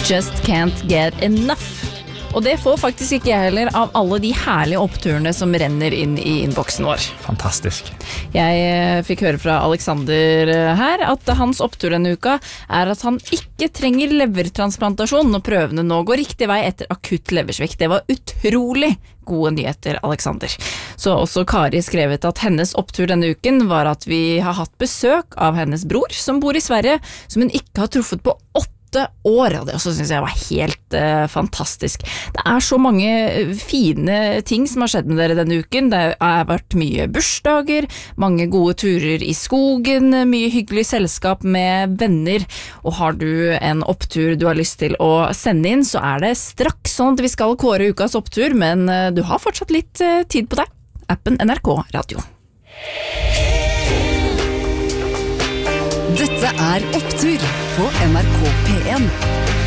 Just can't get enough. Og det får faktisk ikke jeg heller av alle de herlige oppturene som renner inn i innboksen vår. Fantastisk. Jeg fikk høre fra Alexander her at hans opptur denne uka at han ikke trenger levertransplantasjon når prøvene nå går riktig vei etter akutt leversvikt. Det var utrolig gode nyheter, Alexander. Så også Kari skrevet at hennes opptur denne uken var at vi har hatt besøk av hennes bror som bor i Sverige, som hun ikke har truffet på 8 år, og det også synes jeg var helt fantastisk. Det så mange fine ting som har skjedd med dere denne uken. Det har vært mye bursdager, mange gode turer i skogen, mye hyggelig selskap med venner, og har du en opptur du har lyst til å sende inn, så det straks sånn at vi skal kåre ukas opptur, men du har fortsatt litt tid på deg. Appen NRK Radio. Dette Opptur på NRK P1.